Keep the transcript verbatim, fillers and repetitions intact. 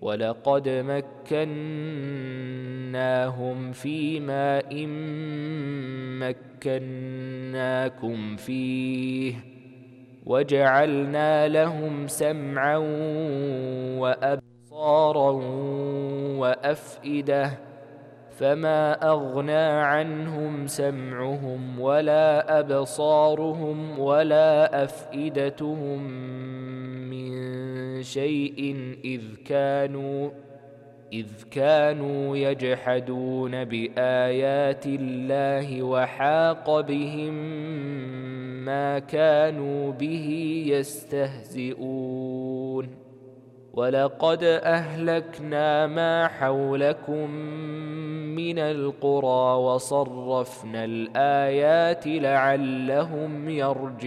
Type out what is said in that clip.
ولقد مكناهم في ماء مكناكم فيه وجعلنا لهم سمعا وأبصارا وأفئدة فما أغنى عنهم سمعهم ولا أبصارهم ولا أفئدتهم من شيء إذ كانوا إذ كانوا يجحدون بآيات الله وحاق بهم ما كانوا به يستهزئون ولقد أهلكنا ما حولكم من القرى وصرفنا الآيات لعلهم يرجعون